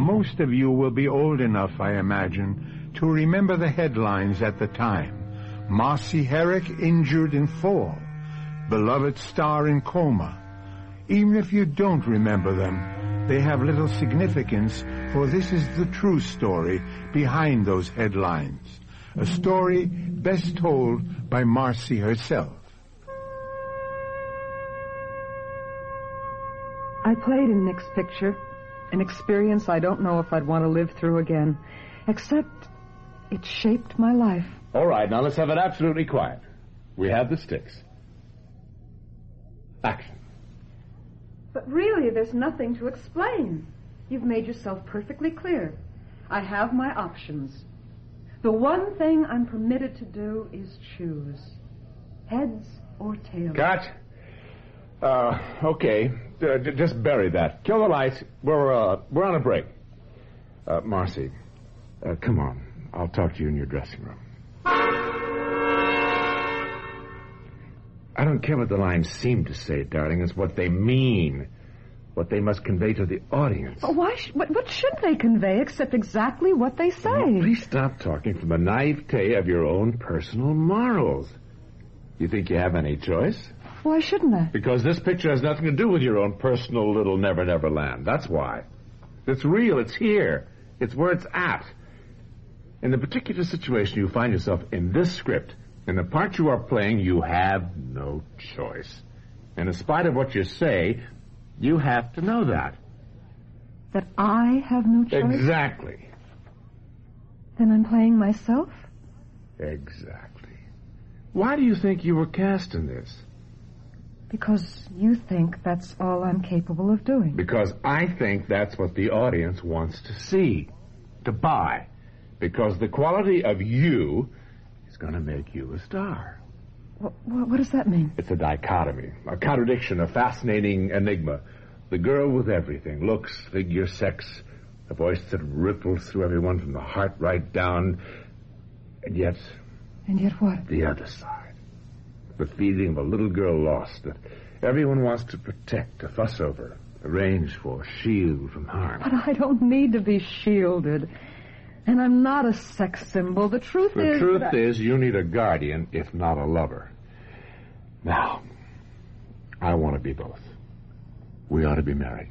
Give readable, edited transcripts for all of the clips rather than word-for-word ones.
Most of you will be old enough, I imagine, to remember the headlines at the time. Marcy Herrick injured in fall. Beloved star in coma. Even if you don't remember them, they have little significance, for this is the true story behind those headlines. A story best told by Marcy herself. I played in Nick's picture, an experience I don't know if I'd want to live through again, except it shaped my life. All right, now let's have it absolutely quiet. We have the sticks. Action. But really, there's nothing to explain. You've made yourself perfectly clear. I have my options. The one thing I'm permitted to do is choose. Heads or tails. Cut. Okay. Just bury that. Kill the lights. We're on a break. Marcy, come on. I'll talk to you in your dressing room. I don't care what the lines seem to say, darling. It's what they mean. What they must convey to the audience. But what should they convey except exactly what they say? Well, please stop talking from the naivete of your own personal morals. You think you have any choice? Why shouldn't I? Because this picture has nothing to do with your own personal little Never Never Land. That's why. It's real. It's here. It's where it's at. In the particular situation you find yourself in this script, in the part you are playing, you have no choice. And in spite of what you say, you have to know that. That I have no choice? Exactly. Then I'm playing myself? Exactly. Why do you think you were cast in this? Because you think that's all I'm capable of doing. Because I think that's what the audience wants to see, to buy. Because the quality of you is going to make you a star. What does that mean? It's a dichotomy, a contradiction, a fascinating enigma. The girl with everything, looks, figure, sex, a voice that ripples through everyone from the heart right down. And yet... And yet what? The other side. The feeling of a little girl lost that everyone wants to protect, to fuss over, arrange for, shield from harm. But I don't need to be shielded. And I'm not a sex symbol. The truth is you need a guardian, if not a lover. Now, I want to be both. We ought to be married.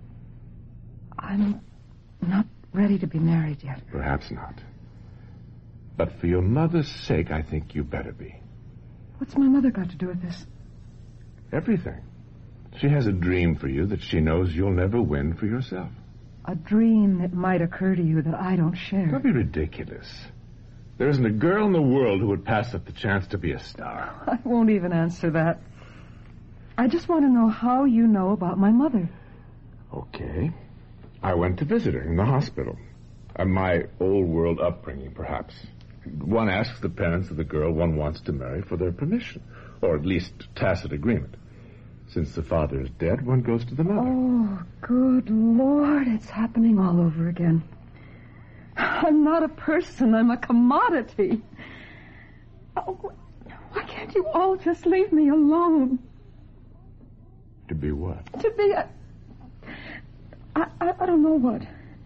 I'm not ready to be married yet. Perhaps not. But for your mother's sake, I think you better be. What's my mother got to do with this? Everything. She has a dream for you that she knows you'll never win for yourself. A dream that might occur to you that I don't share. Don't be ridiculous. There isn't a girl in the world who would pass up the chance to be a star. I won't even answer that. I just want to know how you know about my mother. Okay. I went to visit her in the hospital. My old world upbringing, perhaps. One asks the parents of the girl one wants to marry for their permission, or at least tacit agreement. Since the father is dead, one goes to the mother. Oh, good Lord, it's happening all over again. I'm not a person, I'm a commodity. Oh, why can't you all just leave me alone? To be what? To be I don't know what.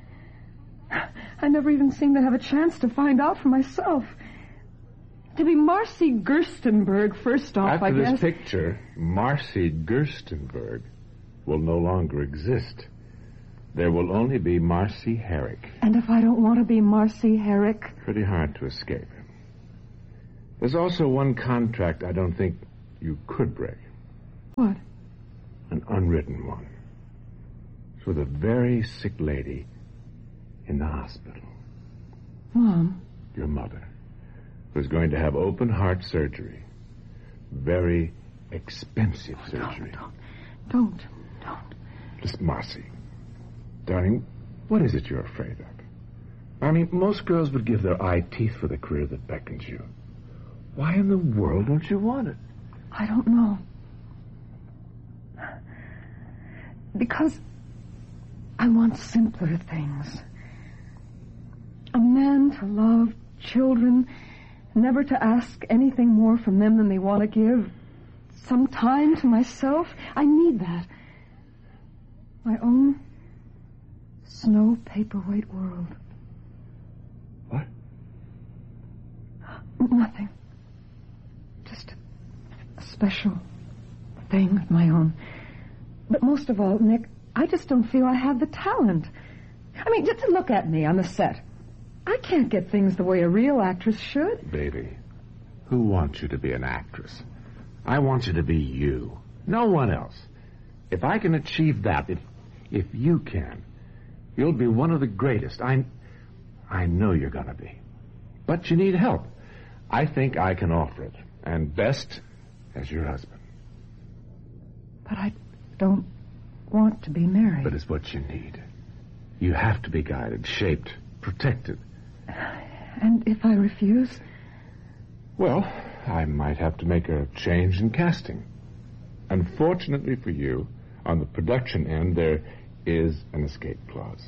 I never even seem to have a chance to find out for myself. To be Marcy Gerstenberg, first off, After I guess. After this picture, Marcy Gerstenberg will no longer exist. There will only be Marcy Herrick. And if I don't want to be Marcy Herrick? Pretty hard to escape. There's also one contract I don't think you could break. What? An unwritten one. It's with a very sick lady in the hospital. Mom? Your mother. Was going to have open heart surgery. Very expensive surgery. Don't. Listen, Marcy. Darling, what is it you're afraid of? I mean, most girls would give their eye teeth for the career that beckons you. Why in the world don't you want it? I don't know. Because I want simpler things. A man to love, children, never to ask anything more from them than they want to give. Some time to myself. I need that. My own snow paperweight world. What? Nothing. Just a special thing of my own. But most of all, Nick, I just don't feel I have the talent. I mean, just to look at me on the set. I can't get things the way a real actress should. Baby, who wants you to be an actress? I want you to be you. No one else. If I can achieve that, if you can, you'll be one of the greatest. I know you're going to be. But you need help. I think I can offer it. And best as your husband. But I don't want to be married. But it's what you need. You have to be guided, shaped, protected. And if I refuse? Well, I might have to make a change in casting. Unfortunately for you, on the production end, there is an escape clause.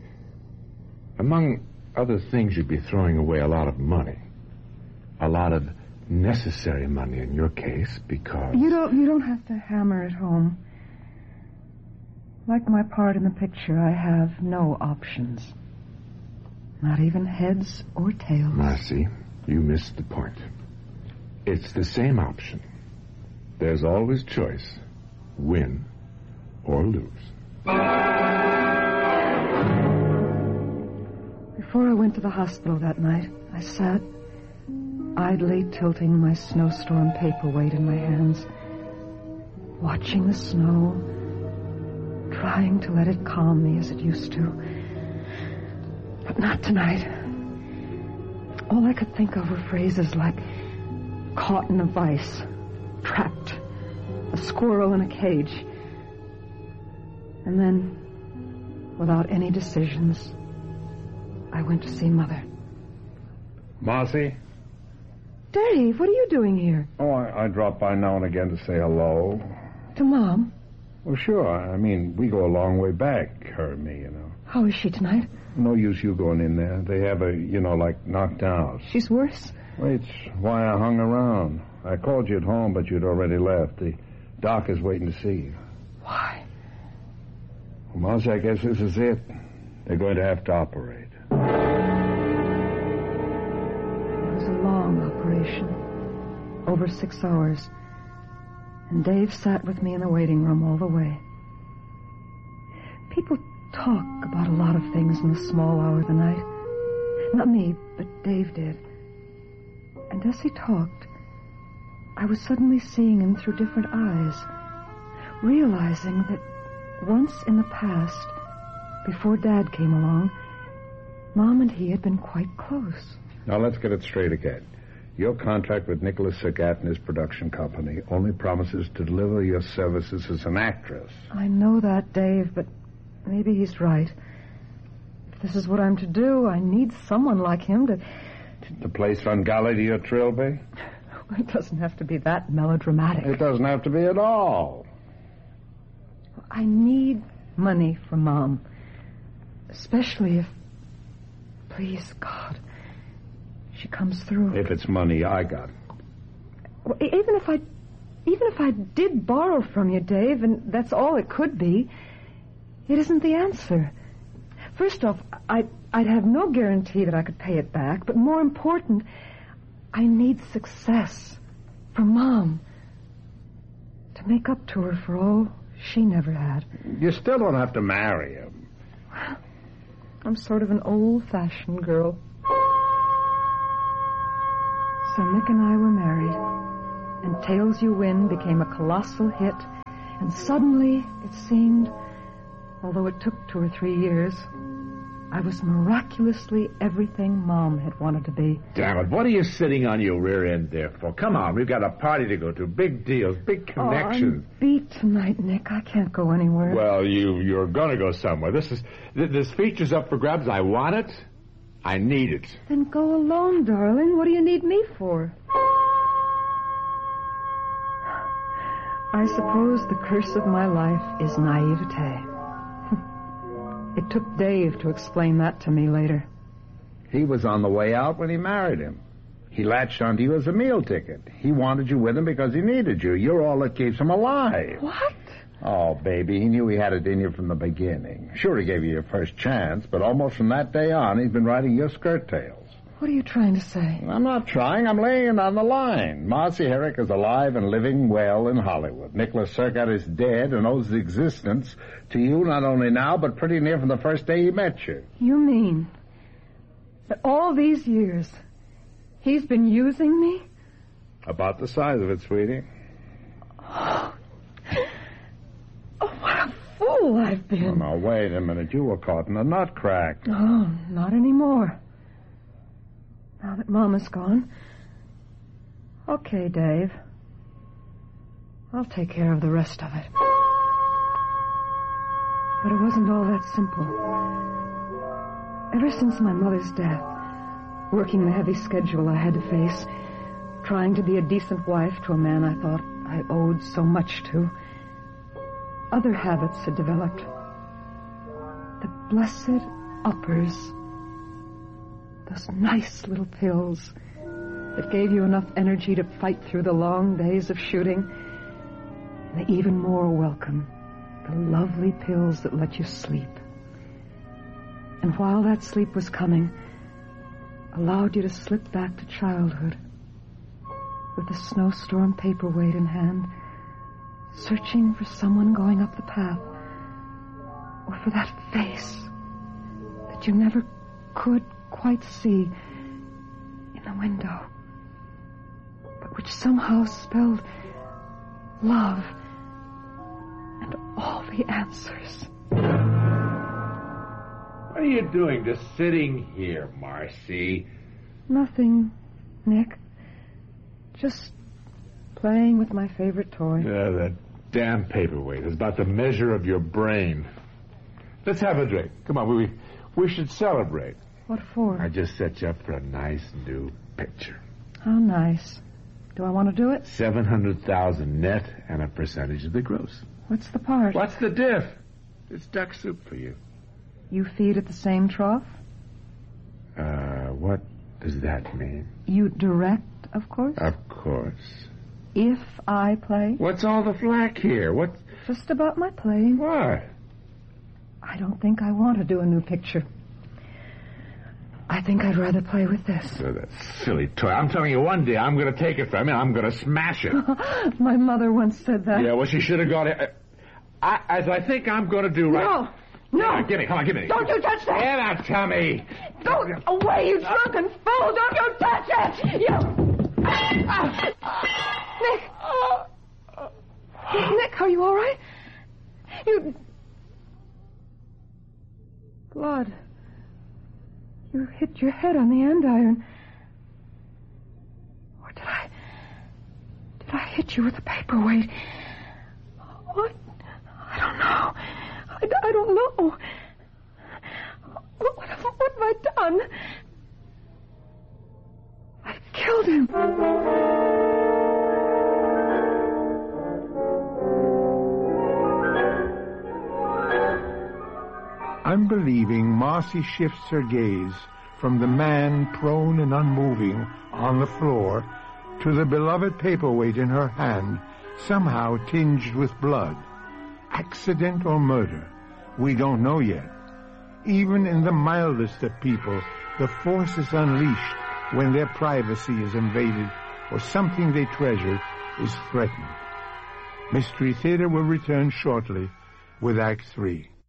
Among other things, you'd be throwing away a lot of money. A lot of necessary money in your case, because... You don't have to hammer it home. Like my part in the picture, I have no options. Not even heads or tails. Marcy, you missed the point. It's the same option. There's always choice. Win or lose. Before I went to the hospital that night, I sat, idly tilting my snowstorm paperweight in my hands, watching the snow, trying to let it calm me as it used to. But not tonight. All I could think of were phrases like caught in a vice, trapped, a squirrel in a cage. And then, without any decisions, I went to see Mother. Marcy? Dave, what are you doing here? Oh, I drop by now and again to say hello. To Mom? Well, sure. I mean, we go a long way back, her and me, you know. How is she tonight? No use you going in there. They have her, like knocked out. She's worse? Well, it's why I hung around. I called you at home, but you'd already left. The doc is waiting to see you. Why? Well, Marcy, I guess this is it. They're going to have to operate. It was a long operation. Over 6 hours. And Dave sat with me in the waiting room all the way. People talk about a lot of things in the small hour of the night. Not me, but Dave did. And as he talked, I was suddenly seeing him through different eyes, realizing that once in the past, before Dad came along, Mom and he had been quite close. Now, let's get it straight again. Your contract with Nicholas Sagat and his production company only promises to deliver your services as an actress. I know that, Dave, but maybe he's right. If this is what I'm to do, I need someone like him to... The place run galley to your Trilby? It doesn't have to be that melodramatic. It doesn't have to be at all. I need money for Mom. Especially if... Please, God... she comes through. If it's money, I got it. Well, even if I did borrow from you, Dave, and that's all it could be, it isn't the answer. First off, I'd have no guarantee that I could pay it back, but more important, I need success for Mom to make up to her for all she never had. You still don't have to marry him. I'm sort of an old-fashioned girl. So Nick and I were married, and Tales You Win became a colossal hit, and suddenly, it seemed, although it took 2 or 3 years, I was miraculously everything Mom had wanted to be. Damn it, what are you sitting on your rear end there for? Come on, we've got a party to go to, big deals, big connections. I'm beat tonight, Nick. I can't go anywhere. Well, you're gonna go somewhere. This feature's up for grabs. I want it. I need it. Then go alone, darling. What do you need me for? I suppose the curse of my life is naivete. It took Dave to explain that to me later. He was on the way out when he married him. He latched onto you as a meal ticket. He wanted you with him because he needed you. You're all that keeps him alive. What? Oh, baby, he knew he had it in you from the beginning. Sure, he gave you your first chance, but almost from that day on, he's been writing your skirt tails. What are you trying to say? I'm not trying. I'm laying it on the line. Marcy Herrick is alive and living well in Hollywood. Nicholas Sergott is dead and owes his existence to you not only now, but pretty near from the first day he met you. You mean that all these years he's been using me? About the size of it, sweetie. Oh, what a fool I've been. Oh, now, wait a minute. You were caught in a nutcrack. Oh, not anymore. Now that Mama's gone. Okay, Dave. I'll take care of the rest of it. But it wasn't all that simple. Ever since my mother's death, working the heavy schedule I had to face, trying to be a decent wife to a man I thought I owed so much to, other habits had developed. The blessed uppers. Those nice little pills that gave you enough energy to fight through the long days of shooting. And the even more welcome, the lovely pills that let you sleep. And while that sleep was coming, allowed you to slip back to childhood with the snowstorm paperweight in hand, searching for someone going up the path, or for that face that you never could quite see in the window, but which somehow spelled love and all the answers. What are you doing just sitting here, Marcy? Nothing, Nick. Just playing with my favorite toy. That damn paperweight is about the measure of your brain. Let's have a drink. Come on, we should celebrate. What for? I just set you up for a nice new picture. How nice. Do I want to do it? 700,000 net and a percentage of the gross. What's the part? What's the diff? It's duck soup for you. You feed at the same trough? What does that mean? You direct, of course? Of course. If I play? What's all the flack here? What? Just about my playing. What? I don't think I want to do a new picture. I think I'd rather play with this. Oh, that silly toy. I'm telling you, one day I'm going to take it from you and I'm going to smash it. My mother once said that. Yeah, well, she should have got it. As I think I'm going to do right... No! Yeah, give me, come on, give me. Don't you touch that! Get out, Tommy! Go away, you drunken fool! Don't you touch it! Nick, are you all right? Blood. You hit your head on the andiron. Or did I hit you with a paperweight? What? I don't know. I don't know. What have I done? I've killed him. Unbelieving, Marcy shifts her gaze from the man prone and unmoving on the floor to the beloved paperweight in her hand, somehow tinged with blood. Accident or murder? We don't know yet. Even in the mildest of people, the force is unleashed when their privacy is invaded or something they treasure is threatened. Mystery Theater will return shortly with Act 3.